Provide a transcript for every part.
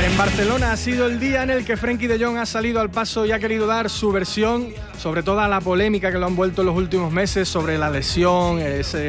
En Barcelona ha sido el día en el que Frenkie de Jong ha salido al paso y ha querido dar su versión sobre toda la polémica que lo han vuelto en los últimos meses sobre la lesión, esa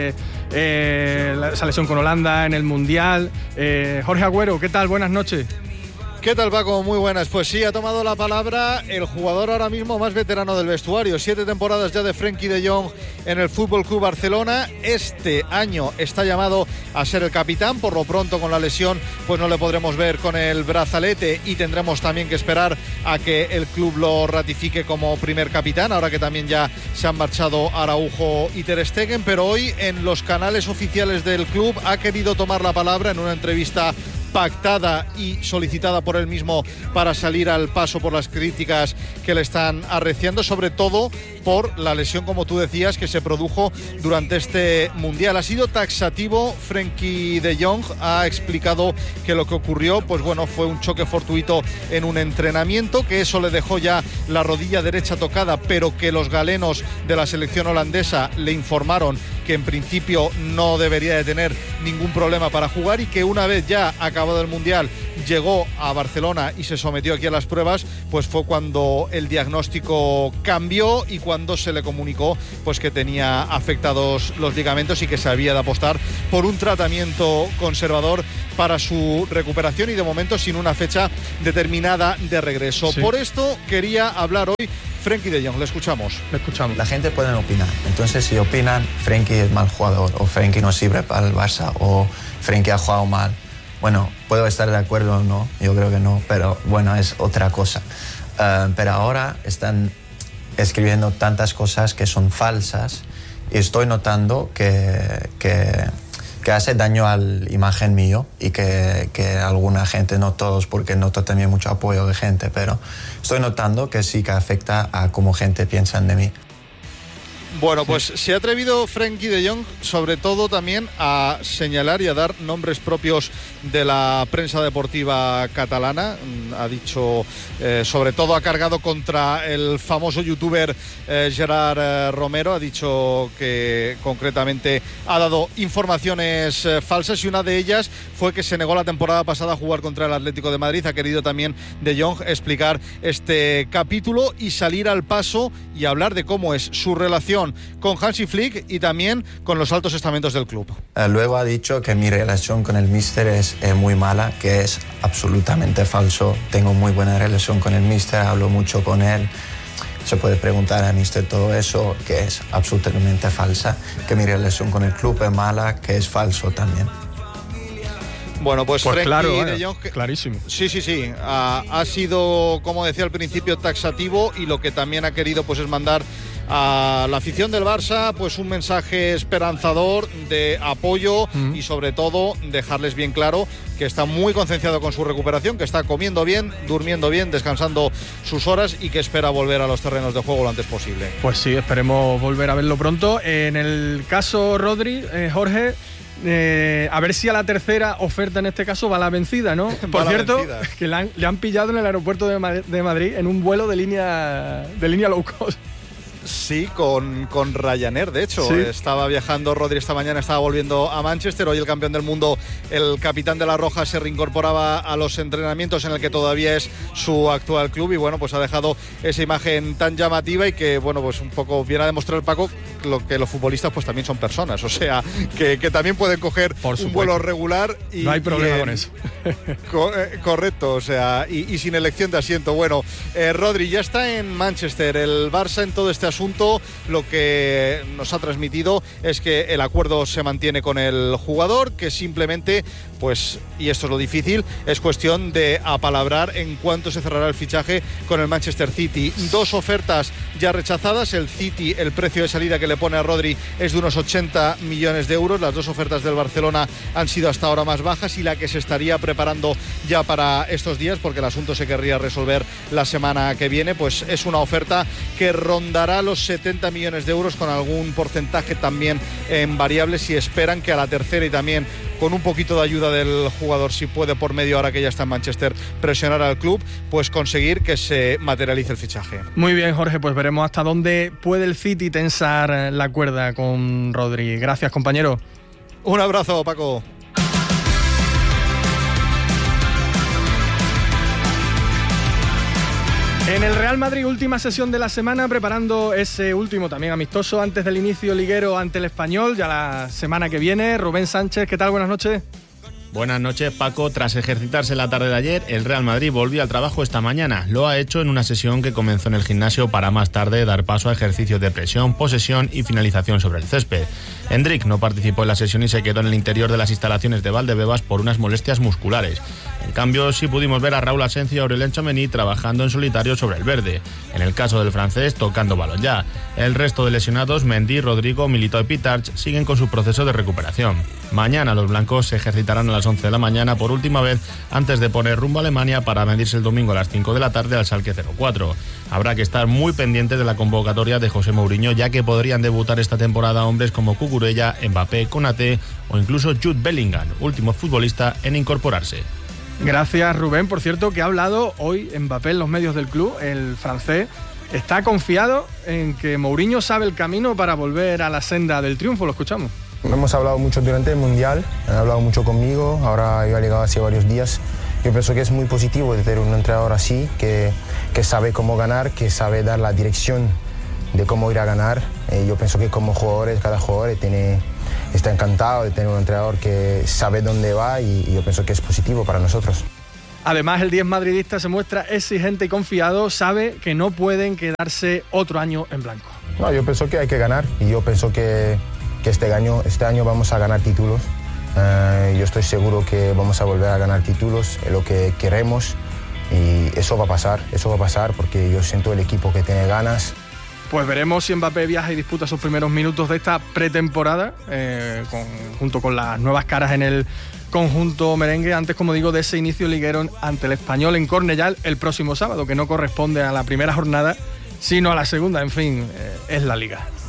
lesión con Holanda en el Mundial. Jorge Agüero, ¿qué tal? Buenas noches. ¿Qué tal, Paco? Muy buenas. Pues sí, ha tomado la palabra el jugador ahora mismo más veterano del vestuario. 7 temporadas ya de Frenkie de Jong en el Fútbol Club Barcelona. Este año está llamado a ser el capitán. Por lo pronto, con la lesión, pues no le podremos ver con el brazalete y tendremos también que esperar a que el club lo ratifique como primer capitán, ahora que también ya se han marchado Araujo y Ter Stegen. Pero hoy, en los canales oficiales del club, ha querido tomar la palabra en una entrevista pactada y solicitada por él mismo para salir al paso por las críticas que le están arreciando, sobre todo por la lesión, como tú decías, que se produjo durante este Mundial. Ha sido taxativo. Frenkie de Jong ha explicado que lo que ocurrió, pues bueno, fue un choque fortuito en un entrenamiento, que eso le dejó ya la rodilla derecha tocada, pero que los galenos de la selección holandesa le informaron que en principio no debería de tener ningún problema para jugar, y que una vez ya acabado el Mundial llegó a Barcelona y se sometió aquí a las pruebas, pues fue cuando el diagnóstico cambió y cuando se le comunicó pues que tenía afectados los ligamentos y que se había de apostar por un tratamiento conservador para su recuperación, y de momento sin una fecha determinada de regreso. Sí. Por esto quería hablar hoy Frenkie de Jong. Le escuchamos. La gente puede opinar. Entonces, si opinan Frenkie es mal jugador, o Frenkie no sirve para el Barça, o Frenkie ha jugado mal, bueno, puedo estar de acuerdo o no, yo creo que no, pero bueno, es otra cosa. Pero ahora están escribiendo tantas cosas que son falsas y estoy notando que hace daño a la imagen mío, y que alguna gente, no todos, porque noto también mucho apoyo de gente, pero estoy notando que sí que afecta a cómo gente piensa de mí. Bueno, pues se ha atrevido Frenkie de Jong sobre todo también a señalar y a dar nombres propios de la prensa deportiva catalana. Ha dicho, sobre todo ha cargado contra el famoso youtuber Gerard Romero. Ha dicho que concretamente ha dado informaciones falsas, y una de ellas fue que se negó la temporada pasada a jugar contra el Atlético de Madrid. Ha querido también de Jong explicar este capítulo y salir al paso y hablar de cómo es su relación con Hansi Flick y también con los altos estamentos del club. Luego ha dicho que mi relación con el míster es muy mala, que es absolutamente falso. Tengo muy buena relación con el míster, hablo mucho con él. Se puede preguntar al míster todo eso, que es absolutamente falsa. Que mi relación con el club es mala, que es falso también. Bueno, pues Frenkie claro, de Jong, clarísimo. Sí. Ha sido, como decía al principio, taxativo, y lo que también ha querido pues es mandar a la afición del Barça pues un mensaje esperanzador de apoyo y sobre todo dejarles bien claro que está muy concienciado con su recuperación, que está comiendo bien, durmiendo bien, descansando sus horas, y que espera volver a los terrenos de juego lo antes posible. Pues sí, esperemos volver a verlo pronto. En el caso Rodri, Jorge, a ver si a la tercera oferta en este caso va la vencida, ¿no? Por cierto, que le han pillado en el aeropuerto de Madrid en un vuelo de línea low cost. Sí, con Ryanair, de hecho. ¿Sí? Estaba viajando Rodri esta mañana, estaba volviendo a Manchester. Hoy el campeón del mundo, el capitán de la Roja, se reincorporaba a los entrenamientos en el que todavía es su actual club, y bueno, pues ha dejado esa imagen tan llamativa, y que bueno, pues un poco viene a demostrar, Paco, que los futbolistas pues también son personas, o sea, que también pueden coger un vuelo regular y no hay problema con eso. Correcto, o sea, y sin elección de asiento. Bueno, Rodri ya está en Manchester. El Barça en todo este asunto lo que nos ha transmitido es que el acuerdo se mantiene con el jugador, que simplemente, pues, y esto es lo difícil, es cuestión de apalabrar en cuánto se cerrará el fichaje con el Manchester City. 2 ofertas ya rechazadas. El City, el precio de salida que le pone a Rodri es de unos 80 millones de euros. Las 2 ofertas del Barcelona han sido hasta ahora más bajas, y la que se estaría preparando ya para estos días, porque el asunto se querría resolver la semana que viene, pues es una oferta que rondará los 70 millones de euros, con algún porcentaje también en variables, y esperan que a la tercera, y también con un poquito de ayuda del jugador, si puede por medio, ahora que ya está en Manchester, presionar al club, pues conseguir que se materialice el fichaje. Muy bien, Jorge, pues veremos hasta dónde puede el City tensar la cuerda con Rodri. Gracias, compañero. Un abrazo, Paco. En el Real Madrid, última sesión de la semana, preparando ese último también amistoso antes del inicio liguero ante el Español, ya la semana que viene. Rubén Sánchez, ¿qué tal? Buenas noches. Buenas noches, Paco. Tras ejercitarse la tarde de ayer, el Real Madrid volvió al trabajo esta mañana. Lo ha hecho en una sesión que comenzó en el gimnasio para más tarde dar paso a ejercicios de presión, posesión y finalización sobre el césped. Endrick no participó en la sesión y se quedó en el interior de las instalaciones de Valdebebas por unas molestias musculares. En cambio, sí pudimos ver a Raúl Asencio y Aurélien Tchouaméni trabajando en solitario sobre el verde. En el caso del francés, tocando balón ya. El resto de lesionados, Mendy, Rodrigo, Militao y Pitarch, siguen con su proceso de recuperación. Mañana los blancos se ejercitarán a las 11 de la mañana por última vez antes de poner rumbo a Alemania para medirse el domingo a las 5 de la tarde al Schalke 04. Habrá que estar muy pendientes de la convocatoria de José Mourinho, ya que podrían debutar esta temporada hombres como Cucurella, Mbappé, Konaté o incluso Jude Bellingham, último futbolista en incorporarse. Gracias, Rubén. Por cierto, que ha hablado hoy Mbappé en los medios del club, el francés. Está confiado en que Mourinho sabe el camino para volver a la senda del triunfo. Lo escuchamos. Hemos hablado mucho durante el Mundial, han hablado mucho conmigo, ahora yo he llegado hace varios días. Yo pienso que es muy positivo de tener un entrenador así, que sabe cómo ganar, que sabe dar la dirección de cómo ir a ganar. Yo pienso que como jugadores, cada jugador está encantado de tener un entrenador que sabe dónde va y yo pienso que es positivo para nosotros. Además, el 10 madridista se muestra exigente y confiado, sabe que no pueden quedarse otro año en blanco. No, yo pienso que hay que ganar y yo pienso que este año vamos a ganar títulos. Yo estoy seguro que vamos a volver a ganar títulos, es lo que queremos y eso va a pasar porque yo siento el equipo que tiene ganas. Pues veremos si Mbappé viaja y disputa sus primeros minutos de esta pretemporada, junto con las nuevas caras en el conjunto merengue, antes, como digo, de ese inicio liguero ante el Español en Cornellá el próximo sábado, que no corresponde a la primera jornada, sino a la segunda. En fin, es la Liga.